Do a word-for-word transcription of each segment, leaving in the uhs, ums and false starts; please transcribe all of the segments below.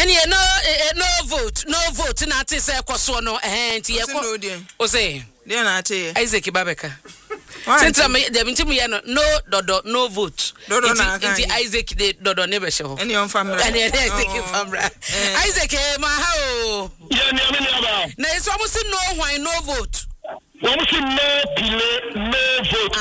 Any no no vote, no vote na ate say koso no eh nti ye ko. O say, dey na ate. Isaac Babeka. Since me dem nti me no no dodo no vote. Dodo na kan. Nti Isaac de dodo ne be hye ho. Any on family. Any Isaac family. Isaac ma ha o. Yeah, me me aba. Na so mo say no hwan no vote. Wọ́n sì no pile no vote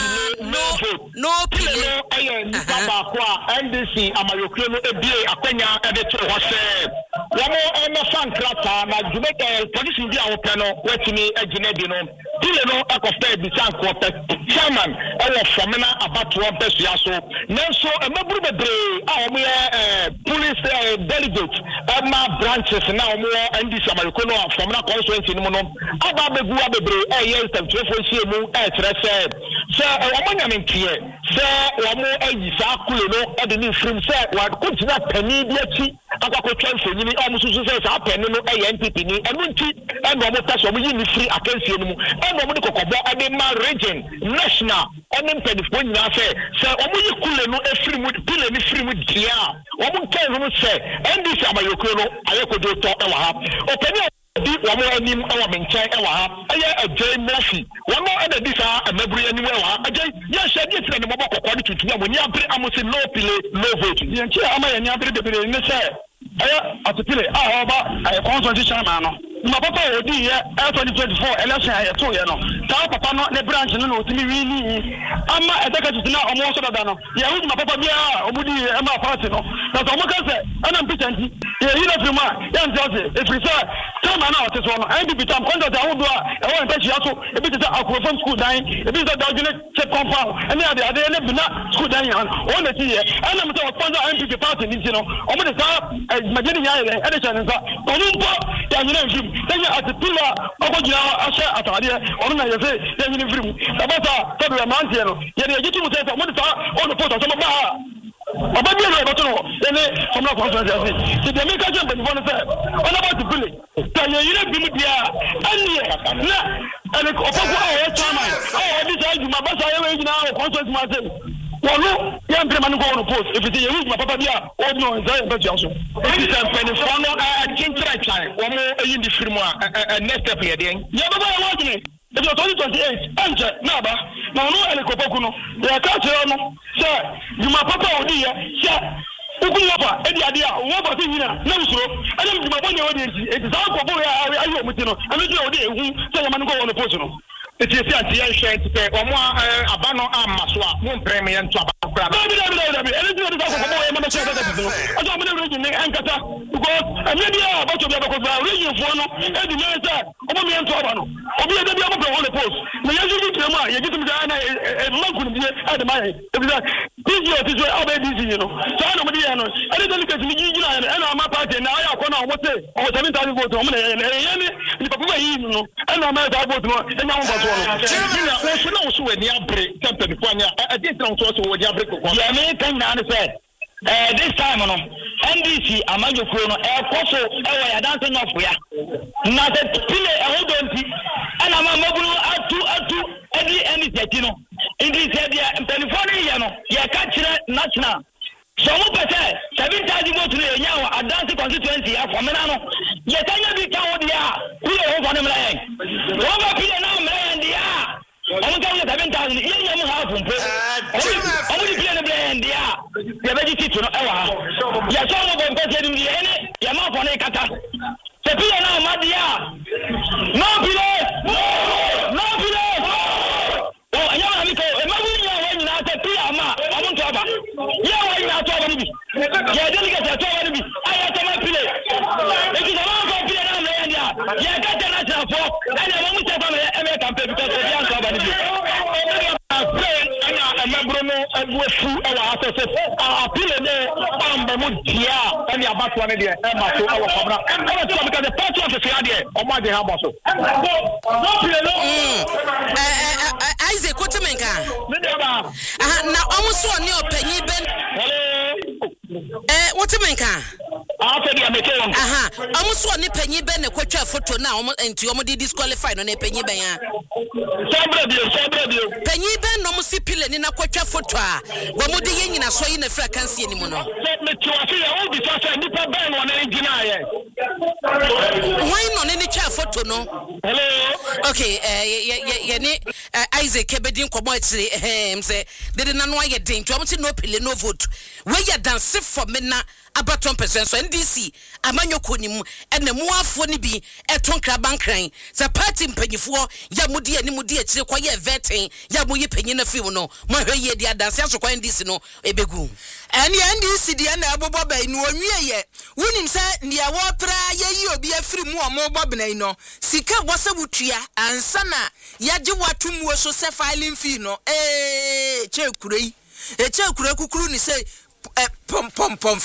no vote no pile no ẹyẹ nípa baako a N D C amayokuro no ebie akwanya ẹde tó hɔ sɛ wɔn ɛmɛ fan krataa na dwuma ɛɛ polisi bi a wɔpɛ no wɔtumi agyina bi no pile no ɛkɔfɛ ebisa nkɔpɛ chairman ɛwɔ fɔmina abatoɔ mpɛsua so nanso ɛmɛburu bebree a wɔn yɛ ɛɛ police ɛɛ delegate ɛma branches na wɔn yɛ N D C amayokuro no a fɔmina constituency no mu no aba abegu abebree. Eh yes, the telephone see mu eh trese so omo nyame ntie se omo ayi sa kule no e de ni frim se wa kuntina pani bi achi akakotwa mfonyini omo susu se sa pani no eh N P P ni enu nti e no omo taso omo yi ni free akansie no mu e no omo de kokobo e de ma region national omo mpedifo nyina se se omo yi kule no e free mu pile ni free mu dia omo kan no se N D C amayokuro no ayekodo to e wa ha opani di wamo anim awa menchen ewa ha aye ajay mofi wamo ena di sa amabru anim ewa ha ajay ya shade tire ne mobo kokko di tutu amoni abre amosi no pile no vote yenchi ama ya ni abre de bere ne se aye atupile ah oba aye consultation ma no ma papa odi ye twenty twenty-four election aye to ye no ta papa no ne branch no no timi wi ni ama edeka tutu na omo so dada no ye hu ma papa bia omudi e ma party no na so mo ka se ana mpitanti ye yi na firma ya nti ose e free say tama na ote so no N D P tam contact awodo a e won pesi aso e bi te akrofam school dan e bi te dawjule check compound ene ade ade ene bina school dan yan o na ti ye ana mo te sponsor N P P party ni ti no o mo de sa majeni nya ye e de chane sa o mu mpo ya nyina mfim tanya atipila okojina ashe atade o na ye se ya nyina mfim tabata tabu ya mantie no ye de yitu mo te sa mo de sa o no photo so mo ba Baba bi na bato no ene somna conference ase ti de me ka je mbani fo se ona ba tupile ta ye yire bi mu dia anie na ene ko ko a ye chama o di sa juma ba sa ye we nyina o conference ma se wonu ya mpre manu ko wonu post e fi ye wu papa bia o no nza ye ba so e fi se mbani fo no a kintra chan wo mo eyi ndi firmu a next step ye den ye baba ye wo tini e twenty twenty-eight anje na ba na onu elikopoku no ya ka che no se juma papa odi ye se ukun yapa edi ade a wo ba tin nyina na usuro ade juma bo ne odi enti enti sa ko bo ya ayo muti no ame je odi ehu se ya man ko wono post no eti esi anti ya hwe enti pe omo aba no amma so a mo mprem ye nto aba kra ba bi da bi da bi ene ti sa ko bo ye ma so da da no ajo mo ne region ne ankata because ame dia ba to bia ba ko ba region fo no edi na se omo me nto aba no obi e da bia mo ko wono post na ye ju ti ma ye gitum da na e manku ni e ade ma ye e bi da Dizio dizio abe dizio no so na mo dia no ade delicate ni gigi na e na ma party na aya ko na o te o seven thousand vote o mo na ye ye ni papa ba yi no e na ma da vote no e nya mo ba so no na so na so wani abre campaign ko anya e dey try so so wani abre ko ya me kan na ne say eh this time no N D C amajokuro no e koso e wa ya dance no for ya na the pile e ho donti ana ma mabulu atu atu edi eni teti no indi se dia telefone ya no ya ka kire national so mo pese seven thousand vote le nya wa adance constituency ya fomena no ye tanya bi ka wo dia ku ye ho fone mra yen wo ba pile na mra yen dia o ka wo seven thousand ye nya mo ha fumpo o di pile na mra yen dia ye be ji titu no e wa ya so mo bo pese di ye ne ya ma fone kata se pile na ma dia no pile no pile o anya na mi ko e ma bu nya wa nyina se pile ama o mo to aba ye wa nyina to aba ni bi ye delegate to aba ni bi aya to ma pile e ki sama ko pile na me ya ye ka te na tra fo anya mo mu te ba me e me campaign because e ya to aba ni bi anya emebro no egwefu e wa asese a pile ne amba mu dia ene abato ne de e ma so e wa kobra e ma so because the party of the fiade o ma de ha boso no pile no eh Isaac Kotemenka aha na omo so oni opanyi ben eh Kotemenka after the American aha omo so oni panyi ben ne kwatwa photo na omo enti omo di disqualify no na panyi ben ya sabre bio sabre bio panyi ben no mo si pile ni na kwatwa photo a wo mo di ye nyina so yi na fra kanse ni mu no me to afi ya o bi fa nipa ben wona ngi Why no any chair photo no? Hello. Okay, uh, yeah, Isaac Kebedin commodity, him say, they didn't know why you didn't. You no pile no vote. Where you dance for me na about ten percent. So N D C, Amanyo Kunim, and the more funny be a tonka bankran. The party penny for Yamudi and Mudi at Sequoia vetting, Yamuyi penny few no, my way, dear dance, so N D C no, a begoo. And the N D C, the end of Boba, no year. Winning said, near water, ye, you be a free more more Bobino. Sika was a wutria, and Sana, Yajiwatum was so filing fino, eh, Chekuri, a Chekura Kukruni say. Pom pom pom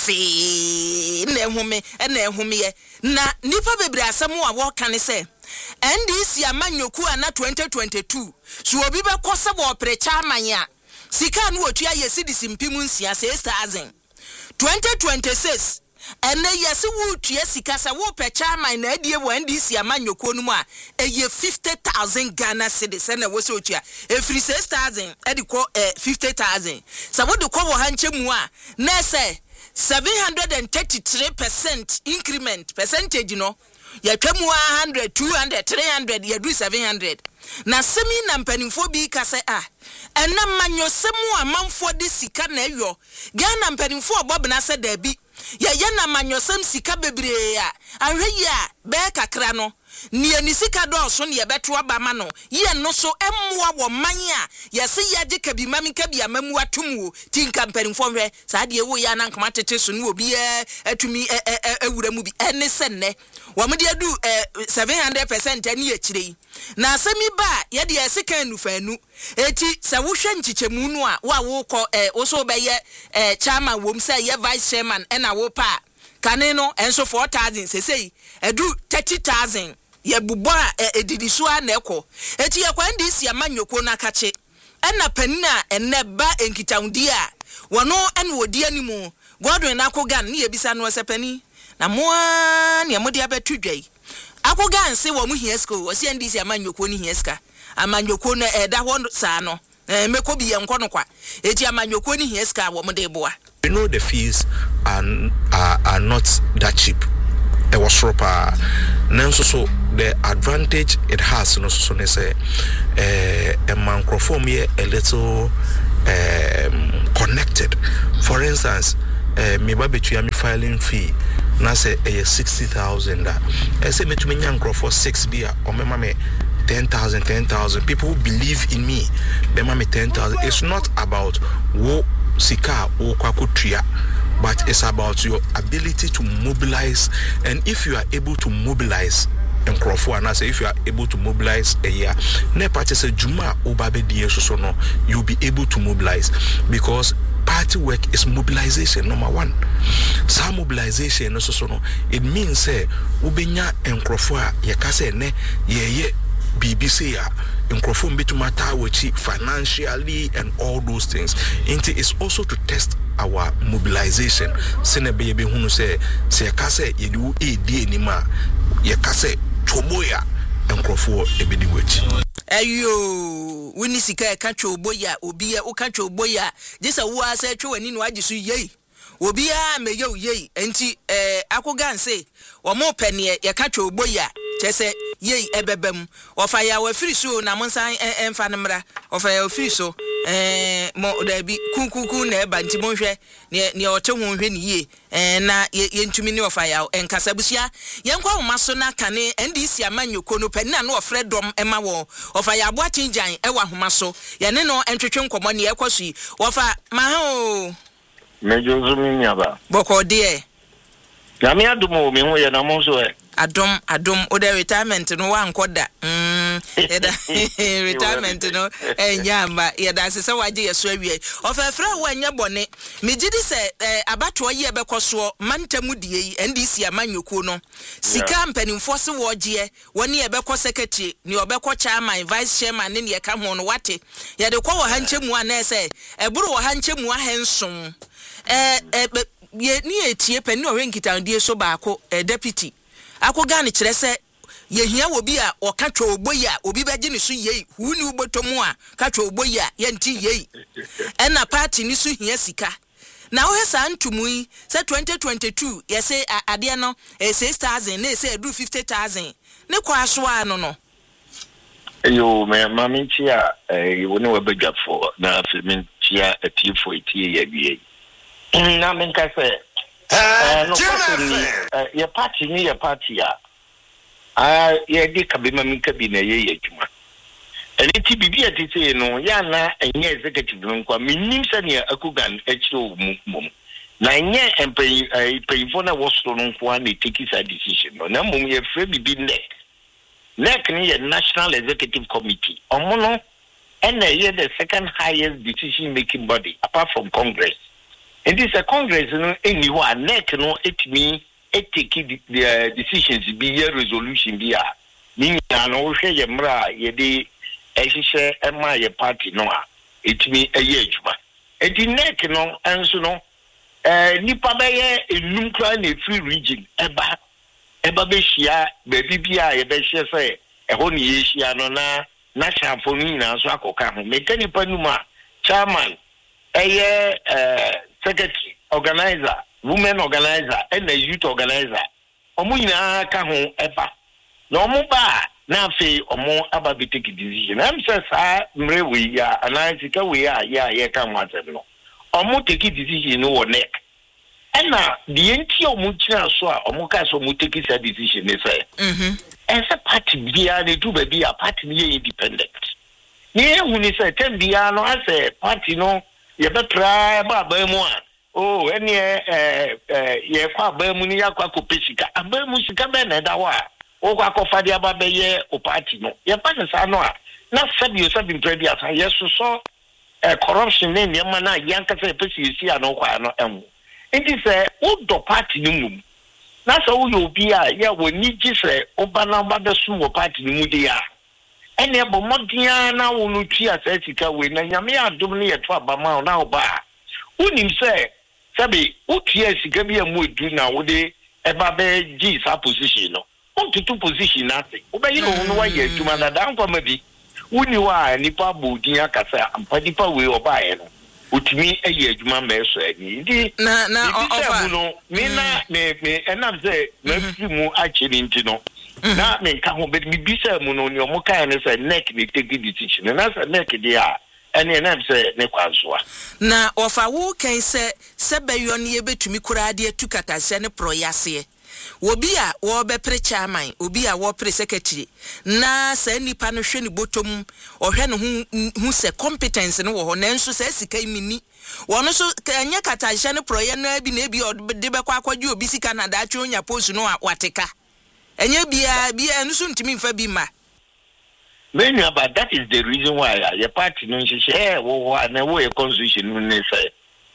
fee ne home e na home ye na nipa bebre asemu a wo kan se N D C amanyoku ana twenty twenty-two so obi be kose bo precha amanya sika no otua ye sidisi mpimu nsia six thousand twenty twenty-six ene yesi wo tua sika sa wo pecha aman na adie wo N D C amanyoku no mu a eye fifty thousand Ghana cedis na wo se otua e free six thousand e di ko fifty thousand sa wo de ko wo hanche mu a na say seven hundred thirty-three percent increment percentage no ya twemu one hundred two hundred three hundred ya do seven hundred na semi na mpanimfo bi ka say ah ena manyo semu amanfo de sika na eyo Ghana mpanimfo obob na say da bi ya ya na manyosem sika bebre ya ahwe ya be kakra no ni ani sika do so ne yebeto abama no ye no so emmoa wo man a yese ya je kabi mami kabi amamu atum wo tinka mpanimfo hwe saa de wo ya na nkama tete so no obi atumi awura mu bi ene senne wo me de adu seven hundred percent ani akire na asemi ba ye de sika anufanu eti se wo hwe nchichemu no a wa wo ko wo so be ye chairman wo mse ye vice chairman ena wo pa kaneno enso four thousand sesei edu thirty thousand ye bubora edidiso a na ekọ eti ye kwa N D C amanyoko na kache ena panina enne ba enkitaudi a wono ene wodi animu Godwin akogan ne yebisa no sepani na moa ne amodi abetu dwai akogan se wo mu hiesko wo se N D C amanyoko ni hieska amanyoko na eda ho sa no meko bi yenko no kwa eti amanyoko ni hieska wo mu de boa. You know the fees are are, are not that cheap. It was proper. Now so the advantage it has, no so so say a microphone here a little um, connected. For instance, me baby to me filing fee. Now say a sixty thousand. I say me to me young for six beer or me mama ten thousand, ten thousand. People who believe in me, they mama ten thousand. It's not about wo. Sika or kwakutria, but it's about your ability to mobilize. And if you are able to mobilize and crofo and I say if you are able to mobilize a year, ne party say Juma Obabe die so no, you'll be able to mobilize because party work is mobilization number one. Some mobilization so so no, it means say ubenya and crofo ya kase ne ye ye B B C ya Nkrofo bitumata wechi financially and all those things. Inti is also to test our mobilization. Sene baby hunu se se kase yedu e die nima ye kase choboya nkrofo ebedi wechi. Ayo wini sika e ka choboya obi e o ka choboya jesa wo ase twa wani no agisu yei obi a me yo yei enti eh akogan se wo mo pene ye ka choboya chese ye ebebem ofa ya wa free so na monsan emfa nemra ofa ya free so eh mo da bi kunkuku na eba nti monhwe ne ne oche ho hwe ne ye eh na ye ntumi ne ofa ya enkasa busia ye nkwa homa so na kane N D C amanyoko no pani na no ofre dom ema wo ofa ya aboa chinjan e wa homa so ye ne no entwetwe nkomo ne ekwasu ofa ma ha o mejo zumi nyaba boko de ya mi adumo mi ho ye na mo so e Adom adom o de retirement no wa nkoda mm eda retirement no enyamba yeda se se waje yeso awie ofefra wa nya bone megidi se abato ye bekoso mantamu die yi N D C amanyoko no sika mpanimfo se woje woni ye beko secretary ni obeko chairman vice chairman ne ye ka ho no wate ye de kwa wo hanchemu ana se eburu wo hanchemu ahenson eh ye ni etie pani o renkita die so baako deputy akoga ne kire se yehia obi a okatwa oboya obi beje ne so yei hu ni ubotomu a katwa oboya ye nti yei ena party ni so hia sika Now has Antumui said twenty twenty-two, yes, say Adiano, a six thousand, they say do fifty thousand. No quashwa no no. Yo, my mammy chia, you will know a big gap for now, filming chia a tea for a tea a B A. Now, make I say, no, your party, me a party. Ah, yeah, they can be mammy cabin a year. And it be be at it, no, yana, and yes, executive room, means any a kugan, H O mum. Nine year and pay a pay for a was so long for one, they take his decision. No, no, we have free be neck. Neck near National Executive Committee. Omono, and a year the second highest decision making body, apart from Congress. And this a Congress, no, anyone, neck, no, it me, it take the decisions be a resolution be a. Meaning, I know, say, Yamra, ye de. Eshe ema ye party no a etimi eye adwuma edi neck no enso no eh nipa be ye enum kra na free region eba eba be hia ba bibia ye be hie se eho ne ye hia no na na champo ni na so akoka ho meka nipa numa chairman eye eh secretary organizer women organizer and the youth organizer omu nyina ka ho eba na omu ba na fe omo aba bi take decision am say sa mre we ya anansi ka we ya ya ye ka mwatem no omo take decision no wo neck ena the enti omo kira so a omo ka so omo take sa decision ne say mhm esa party bia de do ba bia party ni independent ni hu ni say tem bia no ase party no ye betra ba ba mu a oh eni eh eh ye kwa ba mu ni ya kwa kopesika aba mu sika be na da wa o kwa ko fadi ababe ye o party no ye pa se sa no a na sabi o sabi mpedi asa ye so so eh corruption ne ne ma na yanka se pesi si ano kwa no emu enti se o do party ni mu na so wo yo bi a ye woni gi se o ba na ba de sum wo party ni mu de ya ene bo modia na wo no tui asa sika we na nyame adom ne ye to abama na o ba unim se sabi o tui sika bi amu edu na wo de e ba be gi sa position no on to two position nothing obey no no why you to man dan kwa mabi woni wa nipa bodin akasa ampadipa we obaye no utimi eye adwuma meso ani ndi na na ofa no me na me me enam say na fi mu achiri nti no na me ka ho be mi bisa mu no ni omo kan ne say neck ni take decision na say neck dia ene enam say ne kwansoa na ofa wo kan say sebayo ne yebetumi kurade atukata se ne proyase obi a wo be pre chairman obi a wo pre secretary na sa nipa no hwe ni botom ohwe no hu se competence no wo ho na nso sa sika imini wono so anya katashe ne proye na bi na bi de be kwa akwadwe obi sika na da atwe onya post no wateka anya bia bia nso ntimi mfa bi ma many about that is the reason why your party no share wo na wo e constitution no ne say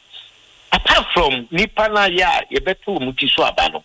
apart from nipa na ya ye beto muti so abano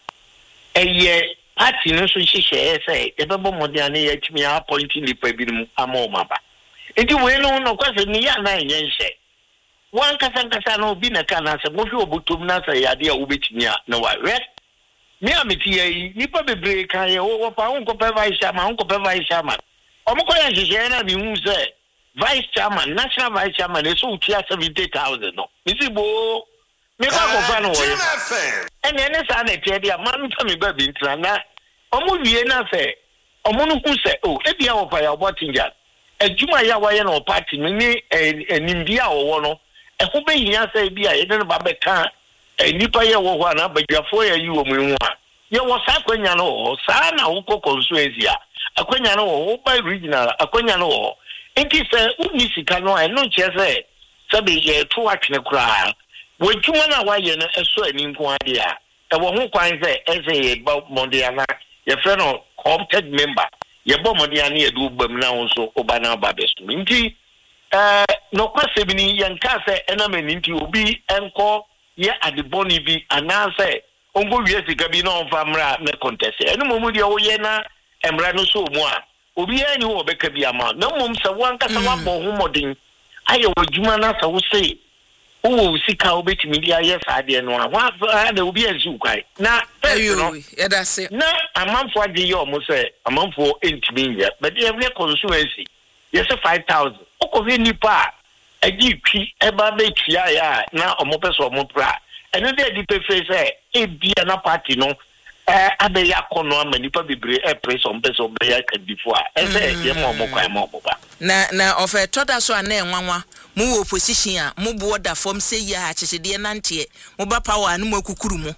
eye party no so hihye say e bebo modern ye timi appointing the pebinum amoma ba enti we no no kwase ni ya na enye nhye wan kasa kasa no bi na kana se mo hwe obotom na say ade a wo betimi a na wa re me ameti yi nipa bebre kan ye wo pa unko pe vice chairman unko pe vice chairman omko ya hihye na bi hu say vice chairman national vice chairman e so utia seventy thousand no misi bo me ba ko fa no wo ene ene sa na tie dia man ta me ba bi ntra na omo wie na se omo no hu se o e bia wo pa ya obotinja adwuma ya wa ye no party ni enimbia wo wo no e ho be hia se bia ye ne ba be ka nipa ye wo ho na badwafo ya yi wo mu hu a ye wo sa kwanya no sa na wo kokonso ezia akwanya no wo ba regional akwanya no wo enti se uni sika no e no che se se be ye to atwe kura wejuma na wa ye no eso ani nko ade a e wo ho kwan se ese ye ba mondiana ye friend no competent member ye bo mondiana ye du bam na wo so oba na ba bestu nti eh no kwase bi ni ye nka se enamani nti obi enko ye adiboni bi anase ongo wie sika bi na onfa mra me contest enu momu de wo ye na emra no so mu a obi ani wo beka bi ama na mom se wanka sa wa bo ho modin aye wajuma na sa wo se wo sika obetimi dia yes ade no a wa da obi azu kwai na ayo e da se na amanfo ade ye o mo se amanfo entimi ya but every constituency yes five thousand okowe nipa agi twi eba be tia ya na omo peso omo pra ɛno de di pefe sɛ ebia na party no eh abeya kono ama nipa bebre e press on person beya kadifo a ɛsɛ ye mo mo kwa mo ba na na ofe toda so ana enwanwa mu wo opposition a mu bo da form say ya akyehede nante mu ba power anu mu akukuru mu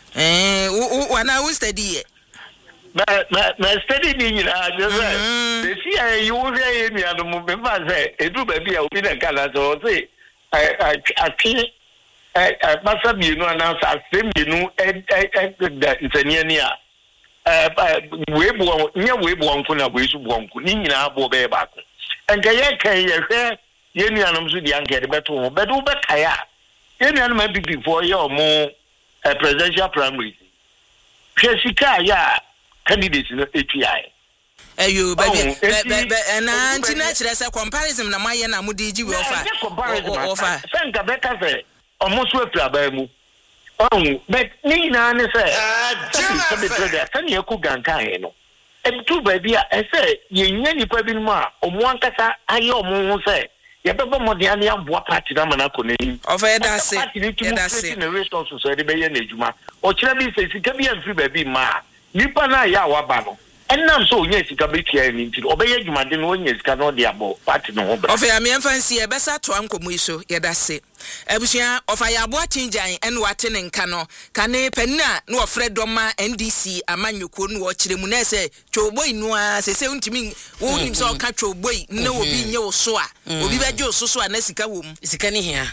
eh wo na wo study e na na na study ni nyina just say see I you say me anu mu be fa say edu ba bia obi na kala so say I I I eh eh basa bienu anansa asem bienu eh eh da nsania ni a eh weebu nya weebu onko na weesu bu onko ni nyina abo be ba ko enka ye kan ye hwe ye nuanom so di anka de beto ho bedo be kaya ye nuanom ma bibi for ye omo eh presidential primary hwe sika ya candidates no A P I ayo baby be na ntina kire se comparison na maye na mudi ji we ofa ofa senka be ka se almost we play mu oh but ni na ne say ah be trader san ye ku ganka he no e tu ba bia e say ye nya nipa bi mu a omo ankasa aye omo ho say ye be bo mode ane amboa party na mana ko ni of e da se e da se na resources so de be ye na adwuma o kire bi say sika bi amfiri ba bi ma nipa na ya wa ba no enam so onye sika betia ni nti obeye adwumade no onye sika no de abo party no ho bra of ya me fancy e besa to ankomo iso ye da se abusia of ya abo atinjan en wate ne nka no kane panina no ofre doma N D C amanyoko no wo kire mu na se twoboi no a se se untimi wo nim so ka twoboi na obi nye wo so a obi beje wo so a na sika wo mu sika ni hia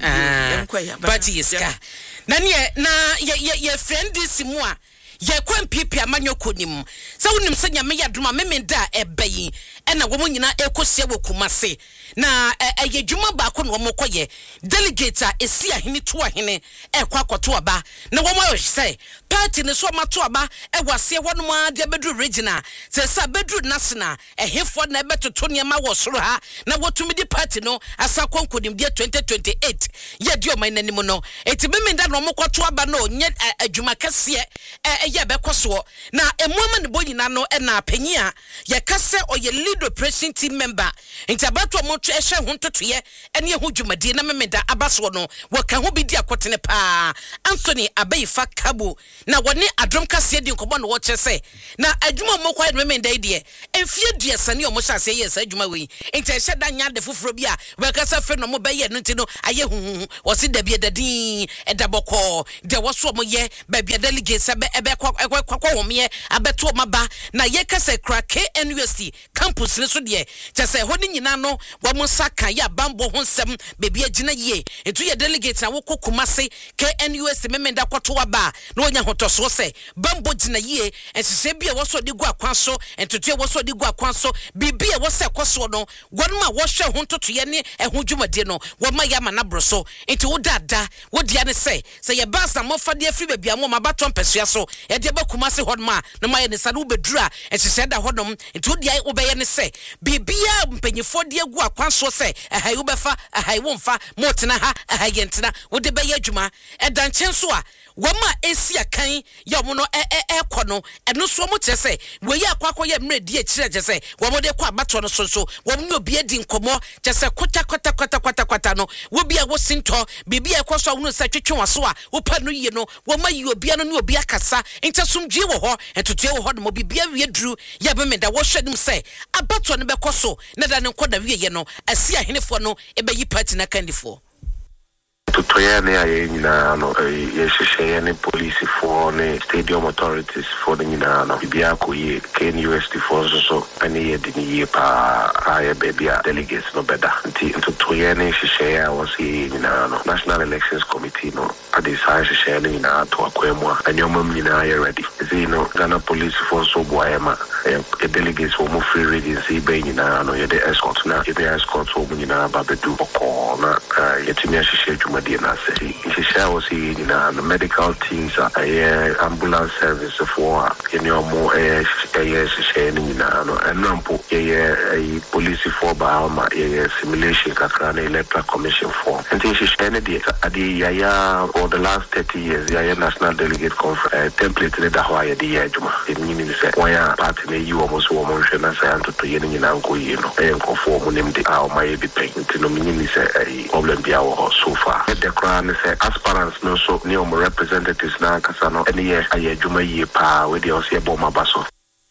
ah party sika na ne na ye ye friend this mu a ye kwan pipi amanyoko nim se wonim se nyame yadoma memenda ebayi ena wo nyina ekosia wo kumase na eye dwuma ba ko no mo koye delegate a esi ahene to ahene ekwa kwato aba na wo mo say party ne so mato aba e wase hono ma de bedru regional se sa bedru national ehefo na betoto ne ma wo soro ha na wotumi di party no asa konkodim dia twenty twenty-eight ye di o man nanim no eti memenda no mo kwato aba no nye adwuma kase e ye bekoso na emuama ne bonyina no e na panyi a ye kase oye lead operation team member intabato mo twa ehwe ho totoye ene ho dwumadi na memeda abaso no wo ka ho bidi akotene pa Anthony Abayifa Kabo na woni adrom kase di nkobo no wo kyese na adwuma mo kwa memeda ide enfie duasane o mo hyase ye sa adwuma we nta ehye da nya de foforo bi a we kase fe no mo be ye no nti no aye hu wo se da bi edadin edaboko de wo so mo ye ba bi delegate se be ebe kwakwa wo me abeto maba na ye kase kra K N U S T campus ne so de kyese ho ni nyina no wo mo saka ya bambo ho nsem bebi agina ye etu ye delegate na wo kokumase K N U S T memenda kwato aba na onya hotoso se bambo gina ye ensese bia wo so de gu akwan so entoto wo so de gu akwan so bibia wo se kwaso no wonma wo hwe ho ntoto ye ne eho dwumade no wo ma ya mana broso enti wo dada wo dia ne se se ye basa mo fa de afri bebia mo ma baton pesua so ye de bakumase hodma na ma ye ne sadu bedura ensese da hodom enti wo dia wo be ye ne se bibia mpanyifo de gu akwan so se ehai wo befa ehai wo mfa mo tena ha ehai yentena wo de be ye adwuma edan chen so a woma esi akan ya mo no e e kono eno so mo kyese we ya kwakọ ya mre die kire kyese wo mo de kwa bato no so so wo mo obi edi nkomo kyese kota kota kota kota kota no wo bia wo sinto bibia ekoso wo no sa twetwe waso a wo pa no ye no wo ma yi obi no ne obi akasa ntesumdwe wo ho entotue wo ho no bibia wie duru ya be meda wo hwedim se abato no be koso na da ne nkoda wie ye no asi ahenefo no e be yi party na kandifo Toya ne aye nyina no ye hwehwe ne police for ne stadium authorities for the nyina no bibia ko ye K N U S T for so so ani ye di ye pa aye bebia delegates no beda nti to toya ne hwehwe a was ye nyina no National Elections Committee no ade sai hwehwe ne nyina to akwemu a anyomam nyina ye ready zi no Ghana police for so boyema e delegates for mo free regions e be nyina no ye de escort na ye de escort so mo nyina ba bedu ko na ye timia hwehwe the medical teams are uh, ambulance service for you know more uh, sharing and rampo a police for Bahama a simulation kakrana electoral commission for and this is the yaya for the last thirty years yaya national delegate conference template the Hawaii the yajuma it means that why party you almost woman shana say to yen in anko you know and conform them the our my be paying to no meaning is a problem be our so far the crown say aspirants no so ne omo representatives na kasa no ene ye aye adwuma yie pa we de ose ebo mabaso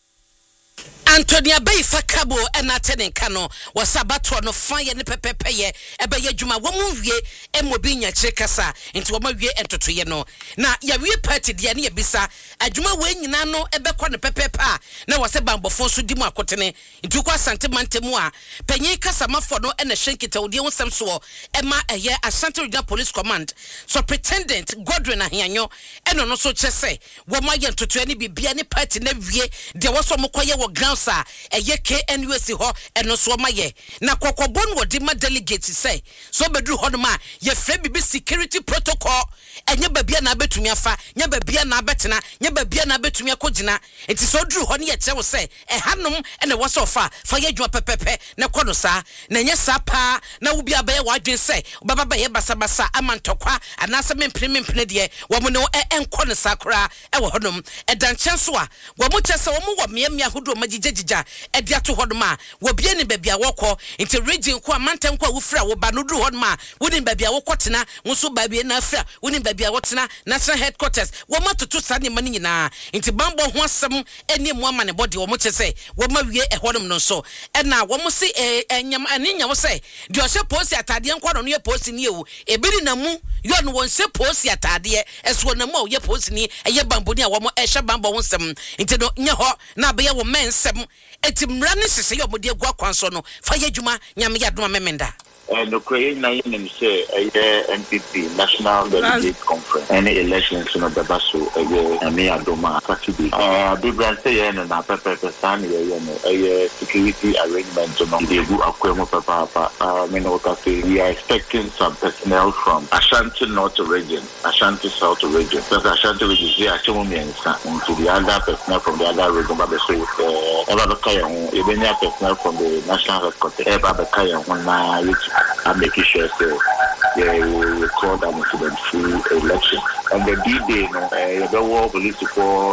Antonia Bay Fakabo and Atenen Cano was Sabato no fire ne pepepe ye ebe ye juma womu wie emobinya chekasa into wama wie entoto ye no na ya wie party dia ne bisa adwuma we nyina no ebe kwa ne pepepa na wase bambofo so di mu akotene into kwa asante mantemu a panyin kasa mafo no ene hwenkita wodi wonsam so ema eye Asante Regional Police Command so pretendent Godwin Ahianyo eno no so chese wama ye entoto ne bibia ne party na wie de waso mokoye wo ground sa eye K N U S ho eno so maye na kokobon wodi ma delegate say so bedru hodoma ye frɛ bibi security protocol enye babia na betumi afa nya babia na betena nya babia na betumi akogina enti so dru ho ne ye kyerɛ wo say e hanom ene wo so fa fa ye dwuma pepepe na kono sa na nye sa pa na wo bia baye wadwen say baba baye basa basa amantokwa anase mempene mempene de wo mo ne enko ne sakra e wo hodom e dankyen so a wo mo kyerɛ sɛ wo mo wo miamia hodo magije jija edia to hodoma wo bia ne babia wokɔ inte region ko amantam ko awufra wo ba no dru hodoma wo ne babia wokɔtena wo so babia na afra wo ne babia wotena national headquarters wo matoto sa ne mani nyina inte bambo ho asɛm eni mu ama ne body wo mo kyese wo ma wie e hodom no so ɛna wo mo se enyam anenya wo se de ɔhye posi atade nkɔ no ye posi ne ewu ebiri na mu yo no won se posi atade ɛso na mu a ye posi ni ɛyɛ bambo ni a wo mo ɛhye bambo wo nsɛm inte no nye hɔ na be ye wo mensɛm etimra ne sese yo mo de gwa kwanso no fa ye dwuma nyame ya doma memenda and the Korean name say a N P P National Delegate Conference any elections no beba so eh ame adoma Saturday eh big brand say eh na papa stand here no eh security arrangement no dey go akwemo papa papa me no say we are expecting some personnel from Ashanti North region Ashanti South region because Ashanti region is here chemo me into the other personnel from the other region but so eh eba kaya ho e be personnel from the national headquarters eba kaya ho na I'm making sure so yeah, we record an incident-free election. And the D-Day, no, uh, the war police for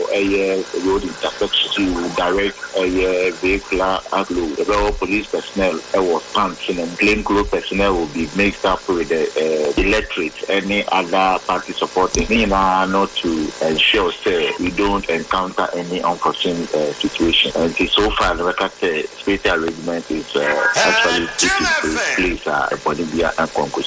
a road intersection to direct a vehicular outlook. The war police personnel was pumped and plain clothes personnel will be mixed up with the uh, electorate, any other party supporting. Me not to ensure say we don't encounter any unforeseen uh, situation. And so far, the record uh, special arrangement is uh, actually taking place at Bolivia and Congo.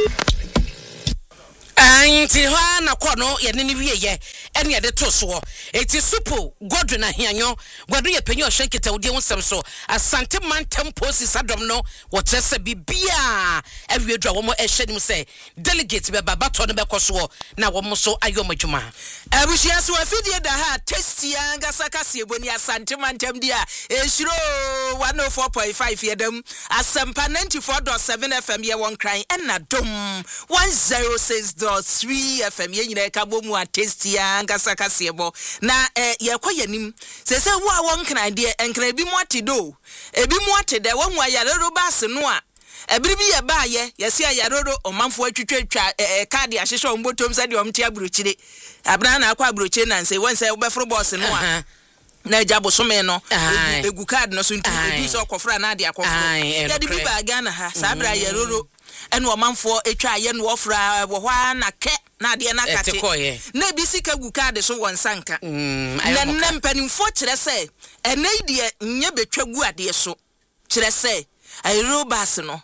Anti ho na kono ye ne wie ye ene ye de to so eti supo Godwin Ahianyo gwado ye panyi ohwenkita wodi wonsem so Asante Mantam Posis adom no wo kyese bibia awiedua wo mo ehwenim se delegate be baba to no be koso na wo mo so ayomadwuma abushia so afidie da ha testia ngasaka se boni Asante Mantam dia ehiro one oh four point five yedam Asempa ninety-four point seven F M ye won kran ena dom one oh six point three F M ye nyina ka bomu atestia ngasaka sebo na eh ye kwayanim sese wo a won kran de enkran bi mu atedo ebi mu atede wo hu ayarero bas no a ebiri bi ye ba ye ye se ayarero omanfo atwitwa eh card ahyehyɛ ombotom sɛ de omte abrochire abra na akwa abrochire na nse won sɛ wo befro boss no a na jabo some no egu card no so ntu edu so kofra na ade akofra ye de bi ba Ghana ha sa abra ayarero ene omanfo etwa ye no ofra wo hwa na ke na de na kate na bi sika gu card so won sanka na na mpanimfo kire se ene de nye betwa gu ade so kire se ayro bas no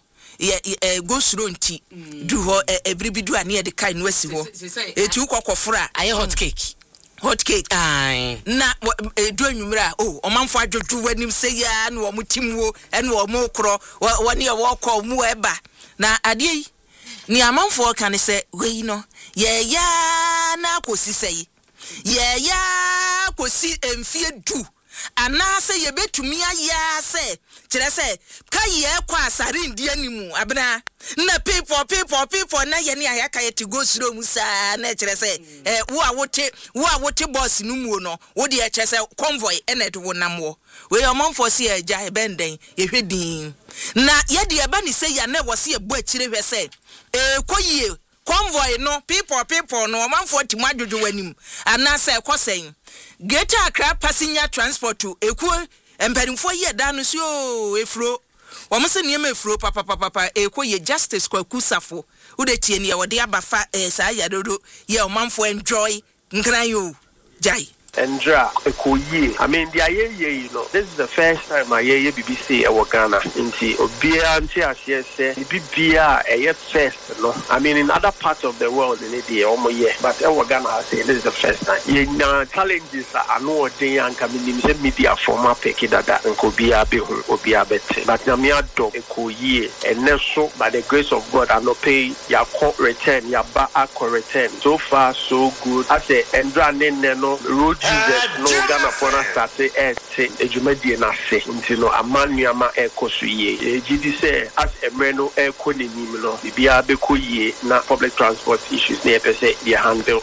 ye go suro nti du ho ebribidu ane de kai no asi ho etu kokofra aye hot cake hot cake ai na edu anwumra oh omanfo adwodu wanim se ya na wo mutimwo ene wo mo kro woni e wo kɔ mu eba na ade ni amanfo kan se wei no ye ya na kosi sei ye ya kosi emfie du anase ye betumi aya se kire se ka ye kwa asare ndi animu abena na people people people na ye ni ayaka ye ti go suro mu sa na kire se eh wo a wote wo a wote boss no mu no wo de kire se convoy ene de wonam wo we omonfo se agya e benden ye hwedin na ye de eba ni se ya na wo se ye bo akire hwe se eh koyie convoy no people people no omanfo ti madwojo wanim anase ekosen Greater Accra passenger transport to eku emperimfo ye da no so efro wo mo se niam efro papa papa eku ye justice kwaku safo de tie ne wo de abafa eh saa yadodo ye omanfo enjoy nkran yo jai Andra Ekoye. I mean, the aye you know, this is the first time I hear B B C a Ghana. Inti Obia Anti Asia say B B A a first, no. I mean, in other parts of the world, in the almost yeah, but our Ghana I say this is the first time. In uh, challenges, I know they and community media former peki that and Kobia Behun Obia Bet. But Namia Dog Ekoye and Neso by the grace of God, I no pay ya court return, ya ba a return. So far, so good. I say Andra Neno road. Jesus no Ghana for us start eh ejumadi na se nti no amanu ama ekoso ye gidi say as emreno eko nenim no bibia bekoyie na public transport issues na pese dey handle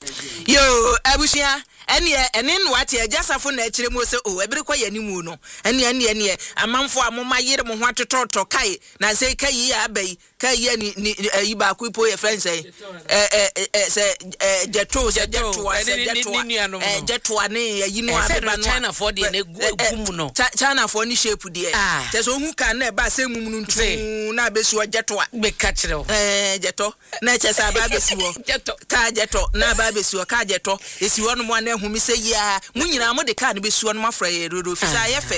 yo abushia ene ene nwate agasafo na akire mo se o ebere kwa yanimu no ene ene ene amanfo amoma yire mo ho atototo kai na se kai ya abai kai ni yi ba ku po ye friends eh eh eh se jeto se jeto se jeto eh jeto ane yi no abeba no China for the ne gumu no China for ni shape de te so hu kan na ba se mum no ntu na besu jeto a be ka kire o eh jeto na che sa ba besi wo jeto ka jeto na ba besi wo ka jeto esi wo no mo na hu mi se ya mu nyina mo de ka ne besu wo no mafra ye rodo fi sa ye fe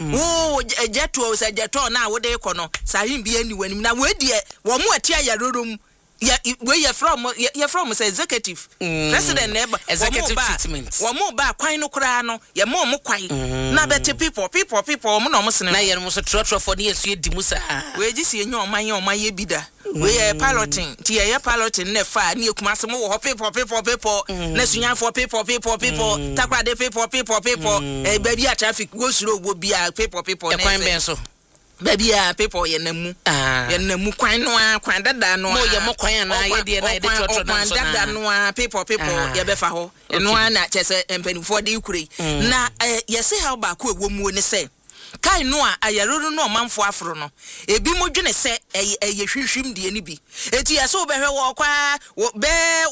wo jeto se jeto na wo de ko no sa hin bi ani wanim na we de wo mo atia ya rodo ya we ya from ya from say executive mm. president neba executive treatment wo mo ba kwan no kra no ya mo mo kwan mm. na better people people people mo no mo sene na ye no so trotro for the yesu di musa we ji si enyo oman ye oman ye bida we ye piloting ti ye piloting na fa na ekuma se mo wo people people people na sunya for people people people takwa de people people people eh baby a traffic go suro wo bia people people na kwan ben so baby a people ye namu ye namu kwan no a kwan dada no mo ye mo kwan na ye de na ye de trotro na so dada no a people people ye be fa ho no a na chese empanifo de ikure na ye se how ba ko ewomu ne se kai no a ayaruru no manfo afro no ebi mo dwene se eye hwehwim de ni bi eti ya so be hwe wo kwa be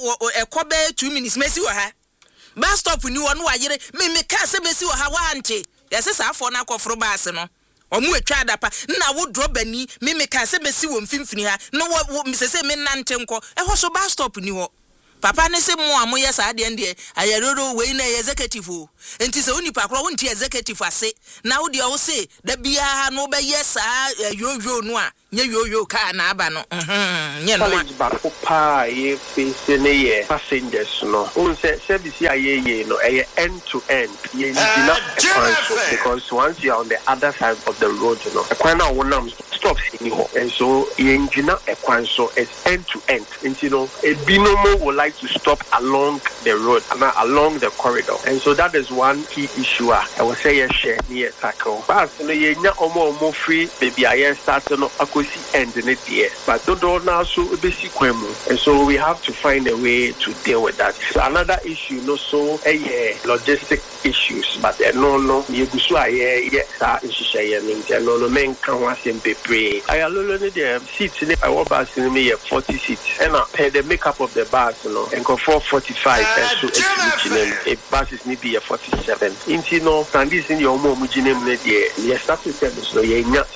ekobe two minutes mesi wo ha bus stop ni wo no ayere me me ka se mesi wo ha wa ante ya se sa afo na akofro baase no omu etwa adapa na wo drobani me me ka se mesi wo mfimfini ha no wo me se me nante nko ehwo so bus stop ni ho papa ne se mo amoye sa de ende ayaroro we na executive o enti se oni pakro wonti executive ase na wo de o se da bia no be yesa yoyo no a nye yoyo ka na aba no mhm nye no ba ko pa ye face ne ye passengers no on se service ya ye ye no e end to end ye did not because once you are on the other side of the road you know e na wonam stops in ho and so ye ngina e kwan so it's end to end enti no e binomo would like to stop along the road and along the corridor and so that is one key issue I will say yes share near tackle but no ye nya omo omo free baby I start no akosi end in it there but do do now so basic kwemu and so we have to find a way to deal with that so another issue no so eh logistic issues but no no ye gusu aye ye sa nshisha ye nti no no men kan wasem pepe ayalolo ne the seats ne I want bus ne me forty seats and uh, the makeup of the bus no and go for forty-five and so it's a bus is maybe a forty-seven inti no and this in your mom mujinem ne the yes that is service no ye nya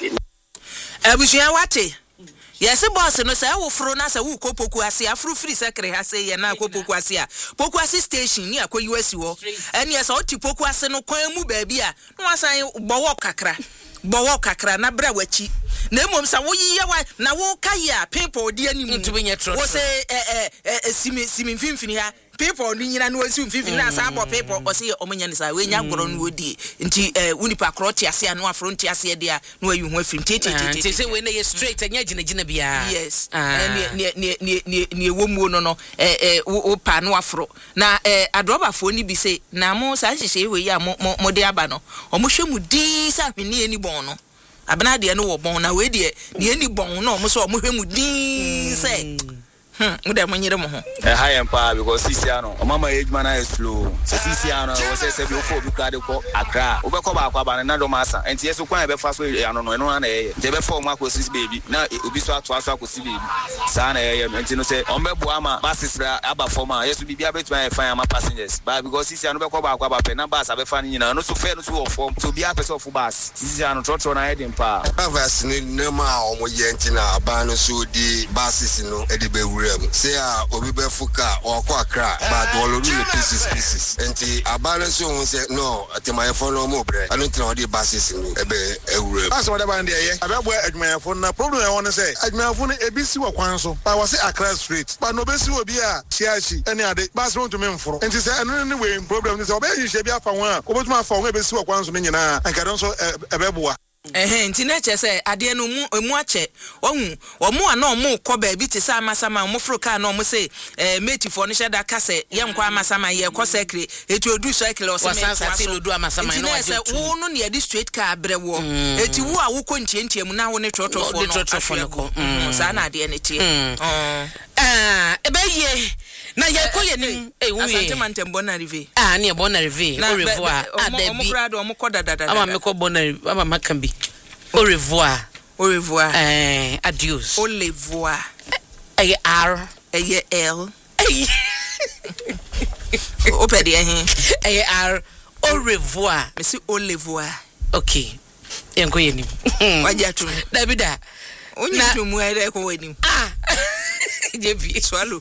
abushia wate yes boss no say wo fro na say wo kopoku ase afro free secretary ha say ye na kopoku ase a poku ase station ni akoyi wasi wo and yes o ti poku ase no kwan mu ba bia no asan bowo kakra bowo kakra na bra wachi na mom sa wo yiye wa na wo kaya people di animu wo say eh eh simi simi mfimfini ha people ni nyina no asu mfimfini na sa abo people o say o munya ne sa we nya goro no wodi nti eh unipa kroti ase anu afronti ase de a no ayu ho afim tete tete say we na ye straight anya gina gina bia yes ne ne ne ne ne womu no no eh eh wo pa no afro na eh adrobafo ni bi say na mo sa hihye we ya mo mo de aba no o mo hwemu di sa hwene ani bon no abana de no wo bon na we de ne ani bon no mo so mo hwemu din say Hmm, uda mwenyere mo ho. Eh high empower because sisi ano. O mama age man is slow. So sisi ano wo say say bi ofo bi ka de ko Accra. Wo be ko ba kwa ba na do masa. Enti yeso kwan be fa so ano no eno na ye. Je be fa o ma ko sisi baby. Na obi so ato aso akosi baby. Sa na ye enti no say on be bo ama buses ra aba forma. Yeso bibia betuma e fan ama passengers. But because sisi ano be ko ba kwa ba pe na bus abe fa ni na no so fe no so form. So bia person of bus. Sisi ano trotro na heading pa. Avas ni nema o mo ye enti na aba no so di buses no e de be say ah obi be fuka or ko Accra but all of the pieces pieces enti abale so won say no atemanyefo no mo bre I don't know the basis ni e be ewure that's what about there ye abebo adwumayefo na problem e won say adwumayefo no ebisi wa kwan so ba was Accra street but no besi obi a chiachi ene ade bas won to me mforo enti say eno ne we problem ni say obi yihye bi afa won a obotuma afa won ebesi wa kwan so ne nyina anka don so ebebo eh nti na che say ade no mu emu ache ohu omu a na omu ko ba bi te sa amasama omu froka na omu say eh mate for no sheda ka say ye nkwa amasama ye ko sekre eti odu cycle o say me odu amasama no waje wo no ne district ka brewo eti wo a wo ko ntientie mu na wo ne trotofo no ko sa na ade ne tie ah ebeye na ye ko ye ni e wo ye asante mantem bona rive ah ne bona rive au revoir adabi omu krado omu ko dada ama me ko bona ama makambi au revoir au revoir eh adios au revoir eh r eh l eh o pedi eh eh r au revoir merci au revoir okay enko ye ni wajatu dabida onyi tumu ere ko wani ah jebi swallow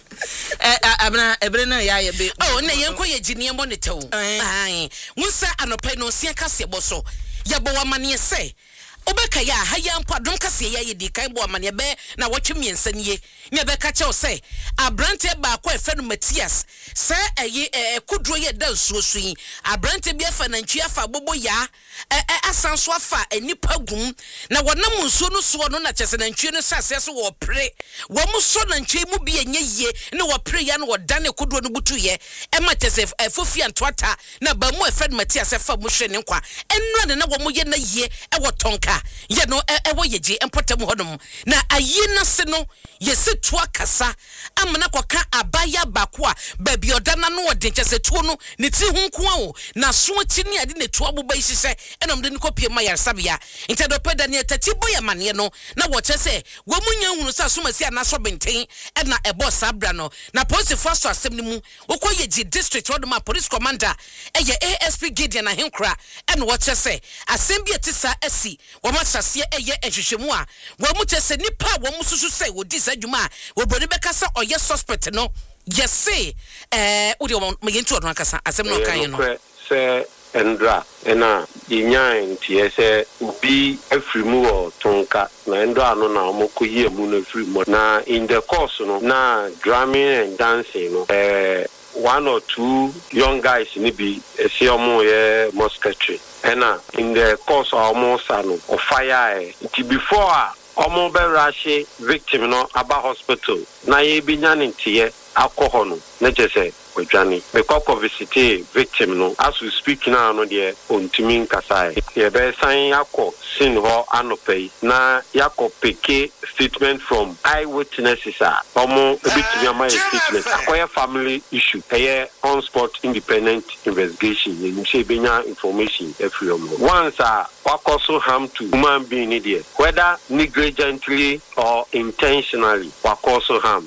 eh abna ebre na ya ye be oh na yenko ye gine mo ne tew ai wonsa anopai no sia kase boso ya bo wamane se obeka ya haya mpa dom kase ya ye di kan bo wamane be na wotwe miensa nie nya be ka che se abrante ba ko efe no Matias se eye kudro ye dan suosuyi abrante bi efa na ntwi afa bobo ya asanso afa enipa gum na wonam nsuo no so no na chese na ntwi no sase so wo pre wo mu so na ntwi mu bi enye ye ne wo pre ya no wo dan kudro no butu ye e ma chese fofi antwata na ba mu efe no Matias efa mu hwe ne nkwa enura na wo mu ye na ye e wo tonka ye no e wo yeje empotam hodom na ayi na se no ye se tua kasa amana kwaka abaya bakwa baby odana no odin chese tuo no ne ti hu nko o na so chi ne ade ne tuo boba ihise enom de ne kopie ma yarsabia intedo peda ne tati boya mane no na wo chese wo munya hunu sa so masi ana so benten e na e boss abra no na police first asem ne mu wo koye gi district rodoma police commander e ye A S P Gideon Ahenkra e no wo chese asem bi etisa asi wo ma sase e ye ehwehwemu a wo mu chese nipa wo mu susu se wo di adwuma wo bodi bekasa oye suspect no yes eh odi o meyentu odon akasa asem no kan no se endra ena yinya ntie se obi afrimu o tonka na endra no na omokoyi emu no afrimu na in the course no na drumming and dancing no eh one or two young guys ni bi ese omo ye musketry ena in the course almost ano of fire it before omo be rush victim no aba hospital na ye bi nya ntie akọ no na chese odwane be kokko visit victim no as we speak now no de ontimi nkasa ye be san akọ sin ho anopai na yakọ peke statement from eyewitnesses a omo ebitimi ama statement akoya family issue eye on spot independent investigation you say benya information every once a wakoso harm to human being there whether negligently or intentionally wakoso harm.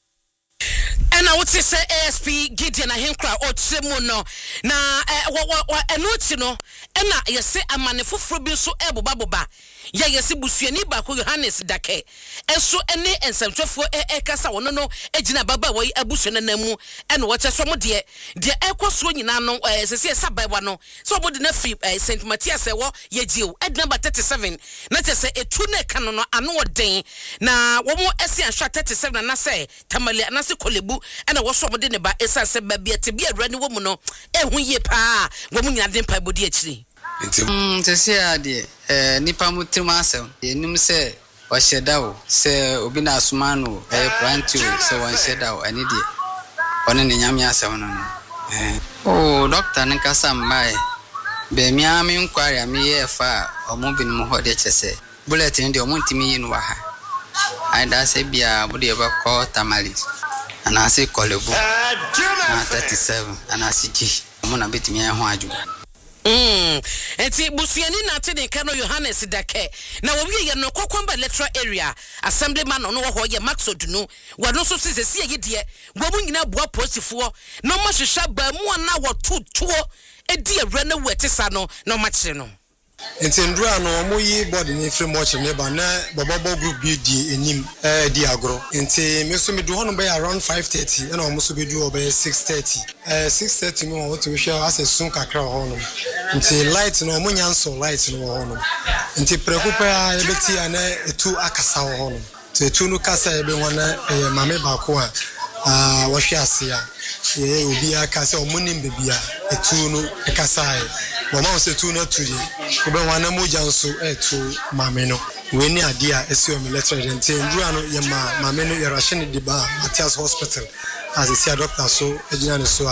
And I would say A S P Gideon Ahenkra or Tsemuno na enotino ena yese amane foforo bi so ebo baboba ya yese busuani ba ko Johannes Dake enso ene ensamtwefo e kasa wono no egina baba wo abusuana namu ene wo che so mo de de ekoso nyina no sese sabaiwa no so obodi na fi Saint Matthias e wo yegiu ed number thirty-seven na che se etu na ka no ano oden na wo mo esi anhwa thirty-seven na se tamale na se kolebu ena wo so mo de ne ba esa se ba bia te bia rani wo mu no ehu ye pa wo mu nyina de pa bodi akiri mm tese ade eh nipa mutim asem yenim se wa shedawo se obi na asoma no eh plantu se wan shedawo ani de one ne nyame asem no no eh oh doctor nka sambai be mi ami nkwari ami ye fa omo binim ho de chese bulletin de omo ntimi yi no wa ha aida se bia body eba call tamales and I say kolebu na thirty-seven and I see G mo na betimi ho aju. Mm. Enti busuani na tene kano Yohanes Dake. Na wawie ye no Kokomba electoral area assemblyman no wo ye Max Odunu. Wa no so sese sie ye de. Wa mu nyina boa posifo. No ma hwehwa ba mu na wo tutuo edi awra na wetesa no no ma kire no. Enti ndura no mo yi board ni free much me ba na bobobo group bi di enim eh di agro. Enti me so me do hono be around five thirty and o mo so be do obe six thirty. Eh six thirty me won to hwe as sun kakra hono. Enti light no mo nyanso light no hono. Enti prekupa ya beti ana etu akasa hono. Te etu no kasa ebe wona eh mame ba ko a ah wo hwe ase a eh obi aka se o mo nim bebia etu no ekasa ai. Mama se tu na turi obe wana moja nso etu mame no we ni ade a esi o military ente ndura no ye ma mame no ye Rashid Diba Matthias Hospital as a sia doctor so ejina ne so a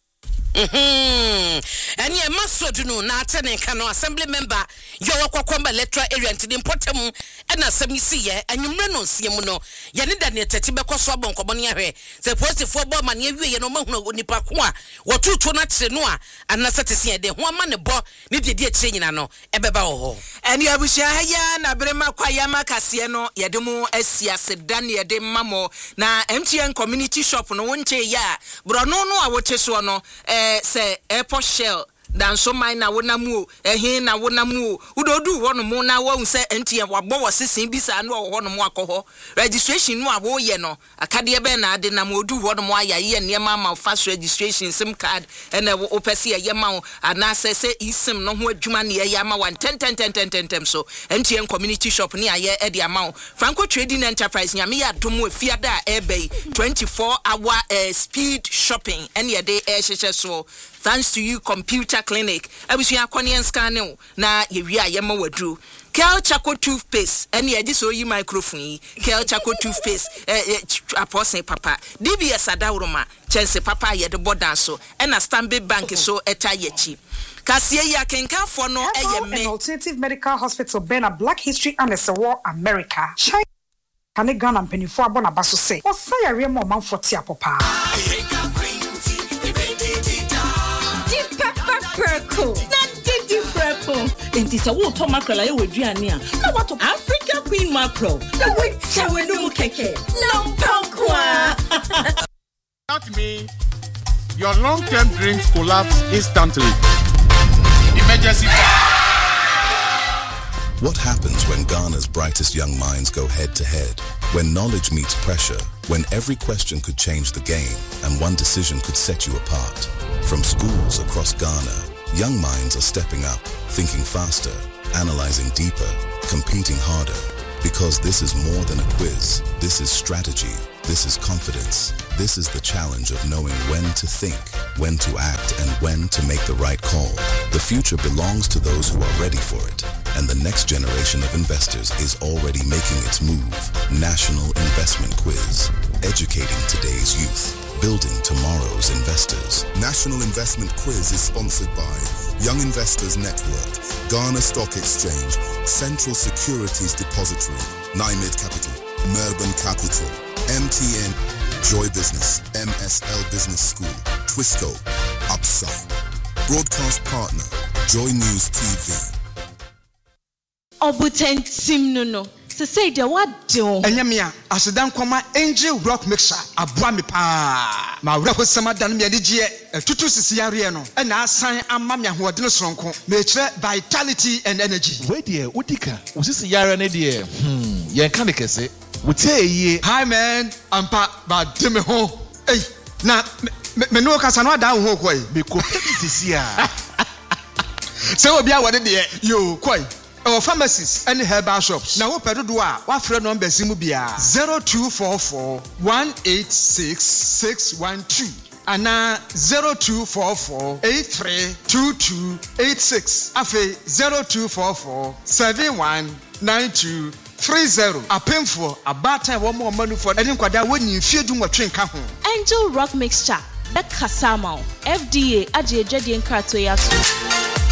mhm and ye Masodunu na atene ka no assembly member yo Kokomba electoral area ntidi importem and asem si ye anwumre no sie mu no ye ne da ne tati be koso abonkobo ne ahwe se posifo bo ma ne awie ye no mahunu onipa ko a wotutu na kire no a anasa tese de ho ama ne bo ne de de kire nyina no ebeba wo ho eni abushia haya na brema kwaya makase no ye de mu asiase dan ye de mamo na M T N community shop no wonche ya bro no no a wote so no eh se airport shell dan so mine na wonamu ehin na wonamu udodu wono mu na wo se entie wabo wo sesen bisa na wo hono mu akoho registration no abo ye no akade be na ade na modu wono mu aya ye ne ma ma fast registration sim card ene wo opese ye ma ana se se isim no ho adwuma ne ye ma one ten ten ten ten ten so M T N community shop ne aye e de ama Franco Trading Enterprise nyame ya domo afiada e be twenty-four hour uh, speed shopping ene ye de e hyehyɛ so thanks to you computer clinic abusua akonian scanning na ye wi ayema wadru Kel Chaco toothpaste ene ye so yi microphone Kel Chaco toothpaste eh apostle papa D B S adawroma chense papa ye de bodan so ena Stanbic Bank so eta yechi kasie ya kenkanfo no eye me Alternative Medical Hospital Bena Black History and War America China kane Ghana mpenifo abona baso se osaya remo manfo ti apopa Purple. That did you purple. And this a wood to mackerel I would Giania. No what Africa Queen mackerel. The witch shall we no keke. No pokwa. Not me. Your long-term drinks collapse instantly. Emergency. What happens when Ghana's brightest young minds go head to head? When knowledge meets pressure, when every question could change the game and one decision could set you apart. From schools across Ghana, young minds are stepping up, thinking faster, analyzing deeper, competing harder. Because this is more than a quiz. This is strategy. This is confidence. This is the challenge of knowing when to think, when to act, and when to make the right call. The future belongs to those who are ready for it. And the next generation of investors is already making its move. National Investment Quiz. Educating today's youth. Building tomorrow's investors. National Investment Quiz is sponsored by Young Investors Network, Ghana Stock Exchange, Central Securities Depository, NIMED Capital, Melbourne Capital, M T N, Joy Business, M S L Business School, Twisco, Upside. Broadcast partner, Joy News T V. Obuten Simnuno. To say the what do Enyamia, Asedan Kwama Angel Rock Mixer, Abuami Pa. Ma Rako Sama Dan Medigie, a Tutu Siciariano, and I sign a Mamma who are Dinosronco, nature, vitality and energy. Wait, dear, Utica, was this a Yara Nadia? Hmm, Yankanika say, we tell ye, hi man, I'm pa, but Dimiho. Hey, now, Menoka Sanwa down home way, because this year. So, be what it is, you quite. Our pharmacies and herbal shops. Now, what do I? What friend number Zimubia? Zero two four four one eight six six one two. And now zero two four four eight three two two eight six. Afe zero two four four seven one nine two three zero. A painful a bata one more money for any quada when you fear do what train come. Angel Rock Mixture. That Kasamo. F D A. Aje Jadi and Kratoyatu.